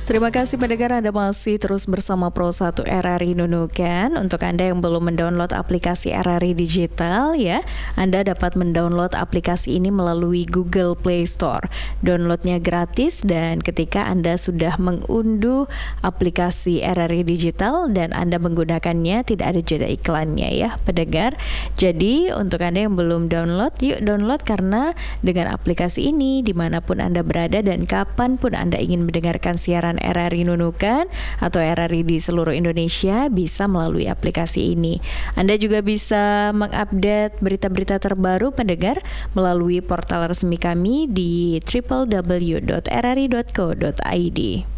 Terima kasih pendengar, Anda masih terus bersama Pro 1 RRI Nunukan. Untuk Anda yang belum mendownload aplikasi RRI Digital ya, Anda dapat mendownload aplikasi ini melalui Google Play Store. Downloadnya gratis dan ketika Anda sudah mengunduh aplikasi RRI Digital dan Anda menggunakannya tidak ada jeda iklannya ya pendengar. Jadi untuk Anda yang belum download, yuk download karena dengan aplikasi ini dimanapun Anda berada dan kapanpun Anda ingin mendengarkan siaran RRI Nunukan atau RRI di seluruh Indonesia bisa melalui aplikasi ini. Anda juga bisa mengupdate berita-berita terbaru pendengar melalui portal resmi kami di www.rri.co.id.